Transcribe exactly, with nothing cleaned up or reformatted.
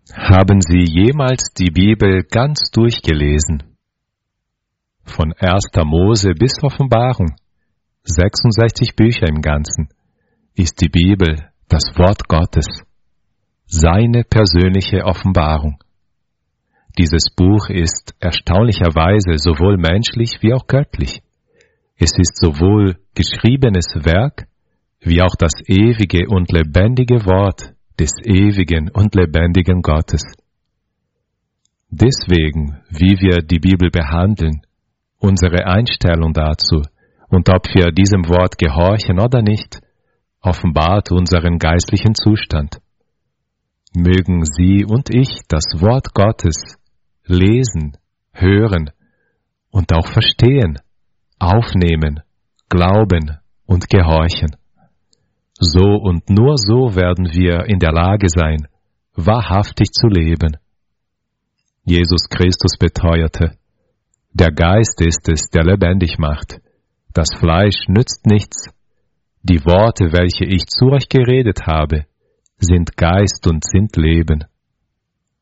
Haben Sie jemals die Bibel ganz durchgelesen? Von erster Mose bis Offenbarung, sechsundsechzig Bücher im Ganzen, ist die Bibel das Wort Gottes, seine persönliche Offenbarung. Dieses Buch ist erstaunlicherweise sowohl menschlich wie auch göttlich. Es ist sowohl geschriebenes Werk wie auch das ewige und lebendige Wort des ewigen und lebendigen Gottes. Deswegen, wie wir die Bibel behandeln, unsere Einstellung dazu und ob wir diesem Wort gehorchen oder nicht, offenbart unseren geistlichen Zustand. Mögen Sie und ich das Wort Gottes lesen, hören und auch verstehen, aufnehmen, glauben und gehorchen. So und nur so werden wir in der Lage sein, wahrhaftig zu leben. Jesus Christus beteuerte: Der Geist ist es, der lebendig macht. Das Fleisch nützt nichts. Die Worte, welche ich zu euch geredet habe, sind Geist und sind Leben.